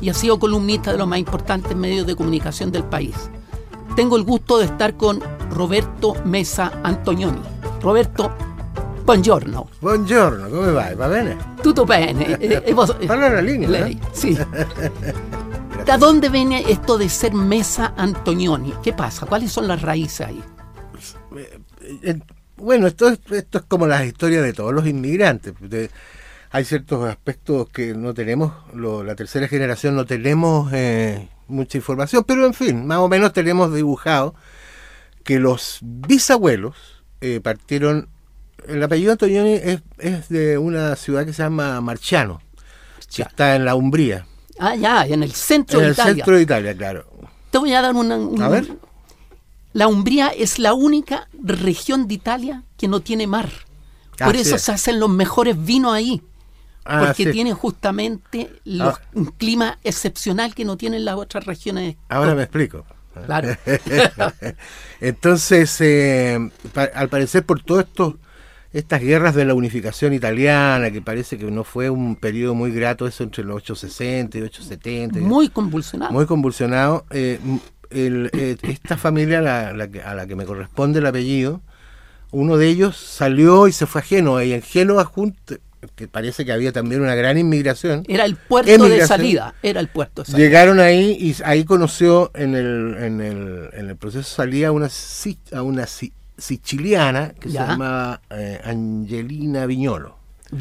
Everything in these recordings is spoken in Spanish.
y ha sido columnista de los más importantes medios de comunicación del país. Tengo el gusto de estar con Roberto Mesa Antonioni. Roberto, buongiorno. Buongiorno, come vai? Va bene? Tutto bene. Parla la lingua, lei, ¿no? sì. ¿Da dónde viene esto de ser Mesa Antonioni? ¿Qué pasa? ¿Cuáles son las raíces ahí? Bueno, esto es como las historias de todos los inmigrantes. Hay ciertos aspectos que no tenemos, la tercera generación no tenemos mucha información, pero en fin, más o menos tenemos dibujado que los bisabuelos partieron. El apellido Antonioni es de una ciudad que se llama Marciano, que está en la Umbría. Ah, ya, en el centro de Italia. En el centro de Italia, claro. Te voy a dar A ver. La Umbría es la única región de Italia que no tiene mar. Por eso se hacen los mejores vinos ahí. Porque tiene justamente un clima excepcional que no tienen las otras regiones. Ahora me explico. Claro. Entonces, al parecer, por todo estas guerras de la unificación italiana, que parece que no fue un periodo muy grato, eso entre los 860 y 870. Muy convulsionado. Muy convulsionado. Esta familia a la que me corresponde el apellido, uno de ellos salió y se fue a Génova, y en Génova, que parece que había también una gran inmigración. Era el puerto de salida. Llegaron ahí y ahí conoció en el proceso de salida a una siciliana que se llamaba Angelina Viñolo.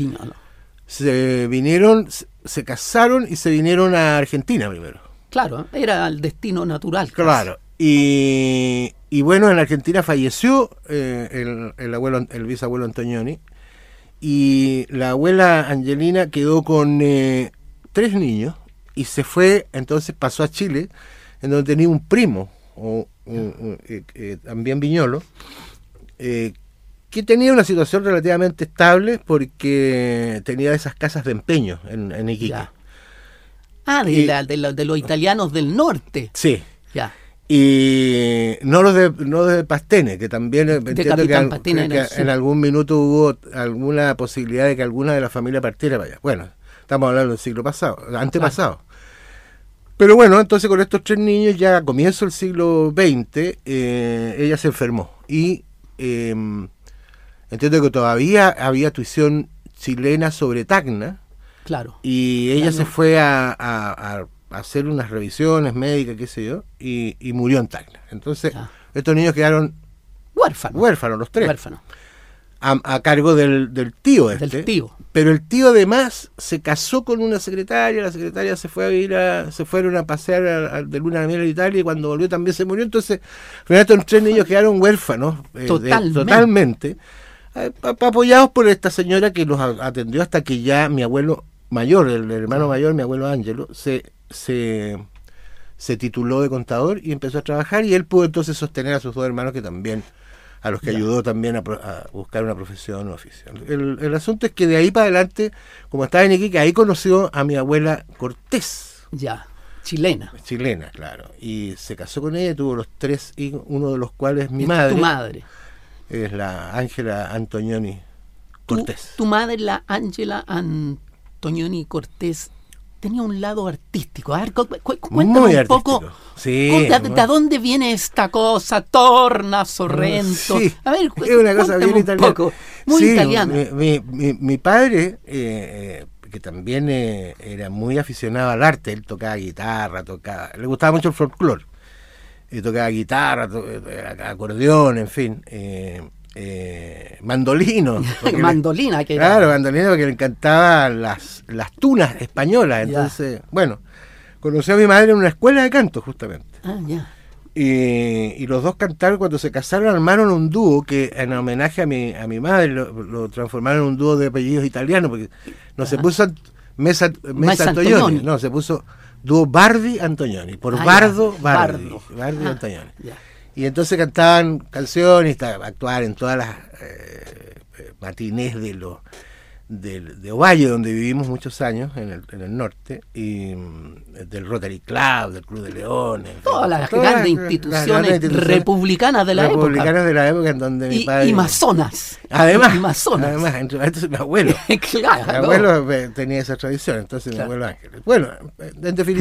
Se casaron y se vinieron a Argentina primero. Claro, era el destino natural. Claro. Y bueno, en Argentina falleció el bisabuelo Antonioni, y la abuela Angelina quedó con 3 niños y se fue, entonces pasó a Chile, en donde tenía un primo, también Viñolo, que tenía una situación relativamente estable porque tenía esas casas de empeño en Iquique. Ya. Ah, de los italianos del norte. Sí. Ya. Y no de Pastene, que también entiendo que en algún minuto hubo alguna posibilidad de que alguna de la familia partiera para allá. Bueno, estamos hablando del siglo pasado, antepasado. Claro. Pero bueno, entonces con estos 3 niños, ya a comienzo del siglo XX, ella se enfermó. Y entiendo que todavía había tuición chilena sobre Tacna. Claro. Y ella se fue a hacer unas revisiones médicas, qué sé yo, y murió en Tacna. Entonces, estos niños quedaron huérfanos los 3. Huérfanos. A cargo del tío Del tío. Pero el tío además se casó con una secretaria, la secretaria se fueron a pasear de luna de miel a Italia, y cuando volvió también se murió. Entonces, finalmente los 3 niños quedaron huérfanos totalmente, apoyados por esta señora que los atendió hasta que ya mi abuelo mayor, el hermano mayor, mi abuelo Ángelo, se tituló de contador y empezó a trabajar, y él pudo entonces sostener a sus 2 hermanos, que también a los que ayudó también a buscar una profesión o oficio. El asunto es que de ahí para adelante, como estaba en Iquique, ahí conoció a mi abuela Cortés. Ya, chilena. Chilena, claro. Y se casó con ella y tuvo los 3 hijos, uno de los cuales mi madre. Tu madre. Es la Ángela Antonioni Cortés. Tu madre, la Ángela Antonioni Cortés, tenía un lado artístico. A ver, cuéntame un poco. Sí, ¿De dónde viene esta cosa? Torna, Sorrento. Sí, a ver, es una cosa bien italiana. Muy italiana. Mi padre, que también era muy aficionado al arte, él tocaba guitarra, le gustaba mucho el folclore. Tocaba guitarra, acordeón, en fin. Mandolino. Mandolina, que claro, mandolino, porque le encantaban las tunas españolas. Entonces, bueno, conocí a mi madre en una escuela de canto, justamente. Y los 2 cantaron. Cuando se casaron, armaron un dúo que, en homenaje a mi madre, lo transformaron en un dúo de apellidos italianos, porque no se puso Mesa Antonioni, no, se puso dúo Bardi-Antonioni, por Bardi Antonioni. Y entonces cantaban canciones, actuaban en todas las matinés de Ovalle, donde vivimos muchos años, en el norte, y del Rotary Club, del Club de Leones. Todas las grandes instituciones republicanas de la época. En donde mi padre... Y masonas. Además, entre estos mi abuelo. Claro. Mi abuelo tenía esa tradición, entonces mi abuelo Ángel. Bueno, en definitiva,